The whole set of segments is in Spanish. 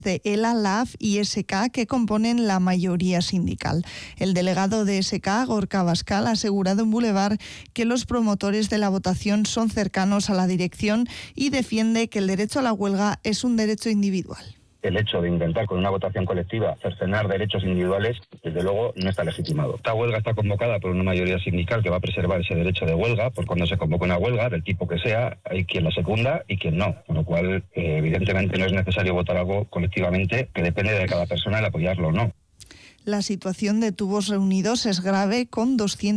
de ELA, LAF y SK, que componen la mayoría sindical. El delegado de SK, Gorka Abascal, ha asegurado en Boulevard que los promotores de la votación son cercanos a la dirección y defiende que el derecho a la huelga es un derecho individual. El hecho de intentar con una votación colectiva cercenar derechos individuales, desde luego, no está legitimado. Esta huelga está convocada por una mayoría sindical que va a preservar ese derecho de huelga, pues cuando se convoca una huelga, del tipo que sea, hay quien la secunda y quien no. Con lo cual, evidentemente, no es necesario votar algo colectivamente, que depende de cada persona el apoyarlo o no. La situación de Tubos Reunidos es grave, con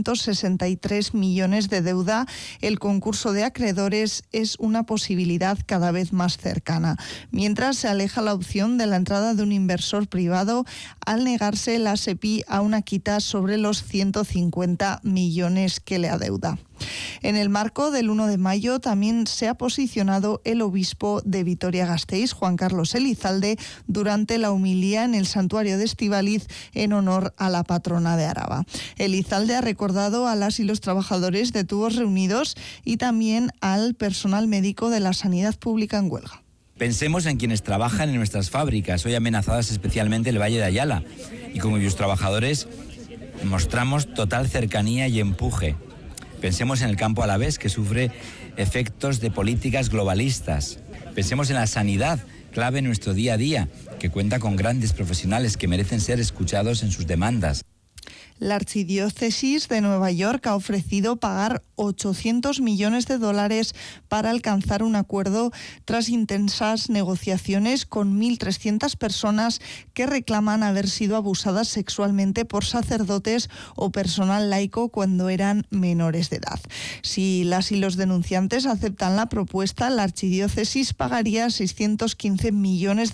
263 millones de deuda. El concurso de acreedores es una posibilidad cada vez más cercana, mientras se aleja la opción de la entrada de un inversor privado al negarse la SEPI a una quita sobre los 150 millones que le adeuda. En el marco del 1 de mayo también se ha posicionado el obispo de Vitoria-Gasteiz, Juan Carlos Elizalde, durante la homilía en el santuario de Estíbaliz en honor a la patrona de Araba. Elizalde ha recordado a las y los trabajadores de Tubos Reunidos y también al personal médico de la sanidad pública en huelga. Pensemos en quienes trabajan en nuestras fábricas, hoy amenazadas especialmente el Valle de Ayala, y con cuyos trabajadores mostramos total cercanía y empuje. Pensemos en el campo alavés, que sufre efectos de políticas globalistas. Pensemos en la sanidad, clave en nuestro día a día, que cuenta con grandes profesionales que merecen ser escuchados en sus demandas. La Archidiócesis de Nueva York ha ofrecido pagar $800 millones para alcanzar un acuerdo tras intensas negociaciones con 1.300 personas que reclaman haber sido abusadas sexualmente por sacerdotes o personal laico cuando eran menores de edad. Si las y los denunciantes aceptan la propuesta, la Archidiócesis pagaría $615 millones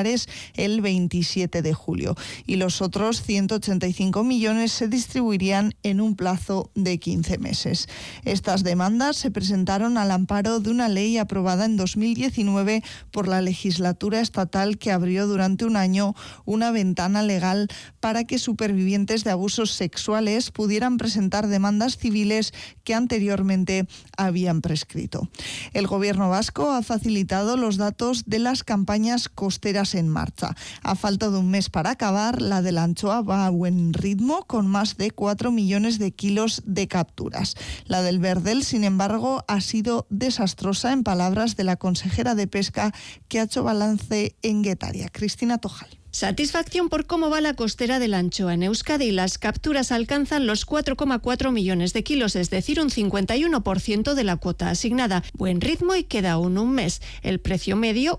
el 27 de julio y los otros 185 millones se distribuirían en un plazo de 15 meses. Estas demandas se presentaron al amparo de una ley aprobada en 2019 por la legislatura estatal, que abrió durante un año una ventana legal para que supervivientes de abusos sexuales pudieran presentar demandas civiles que anteriormente habían prescrito. El Gobierno vasco ha facilitado los datos de las campañas costeras en marcha. A falta de un mes para acabar, la de la anchoa va a buen ritmo, con más de 4 millones de kilos de capturas. La del verdel, sin embargo, ha sido desastrosa, en palabras de la consejera de Pesca, que ha hecho balance en Guetaria. Cristina Tojal. Satisfacción por cómo va la costera de la anchoa en Euskadi. Las capturas alcanzan los 4,4 millones de kilos, es decir, un 51% de la cuota asignada. Buen ritmo y queda aún un mes. El precio medio,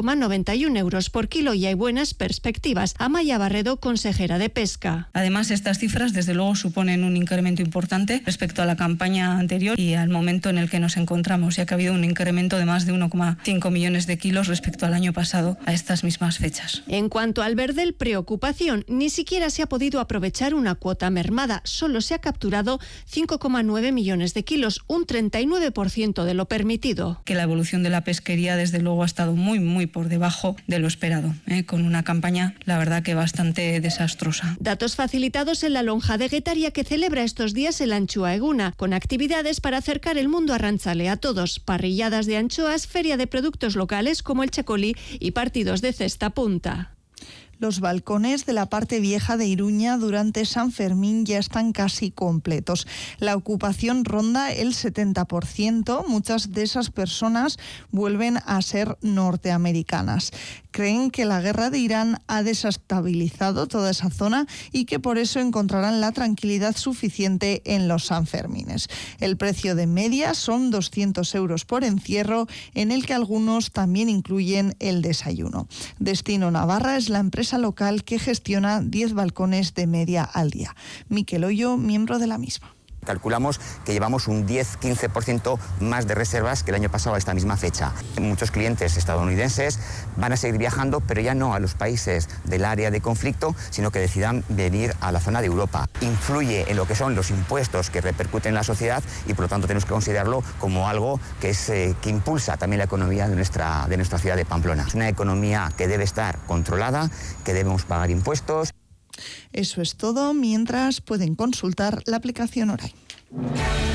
1,91 euros por kilo, y hay buenas perspectivas. Amaya Barredo, consejera de Pesca. Además, estas cifras desde luego suponen un incremento importante respecto a la campaña anterior y al momento en el que nos encontramos, ya que ha habido un incremento de más de 1,5 millones de kilos respecto al año pasado a estas mismas fechas. En cuanto al verdel, preocupación. Ni siquiera se ha podido aprovechar una cuota mermada. Solo se ha capturado 5,9 millones de kilos, un 39% de lo permitido. Que la evolución de la pesquería desde luego ha estado muy por debajo de lo esperado, con una campaña, la verdad, que bastante desastrosa. Datos facilitados en la lonja de Guetaria, que celebra estos días el Anchoa Eguna, con actividades para acercar el mundo arrantzale a todos: parrilladas de anchoas, feria de productos locales como el chacolí y partidos de cesta punta. Los balcones de la parte vieja de Iruña durante San Fermín ya están casi completos. La ocupación ronda el 70%. Muchas de esas personas vuelven a ser norteamericanas. Creen que la guerra de Irán ha desestabilizado toda esa zona y que por eso encontrarán la tranquilidad suficiente en los Sanfermines. El precio de media son 200 euros por encierro, en el que algunos también incluyen el desayuno. Destino Navarra es la empresa local que gestiona 10 balcones de media al día. Miquel Hoyo, miembro de la misma. Calculamos que llevamos un 10-15% más de reservas que el año pasado a esta misma fecha. Muchos clientes estadounidenses van a seguir viajando, pero ya no a los países del área de conflicto, sino que decidan venir a la zona de Europa. Influye en lo que son los impuestos que repercuten en la sociedad y por lo tanto tenemos que considerarlo como algo que impulsa también la economía de nuestra ciudad de Pamplona. Es una economía que debe estar controlada, que debemos pagar impuestos. Eso es todo, mientras pueden consultar la aplicación Oray.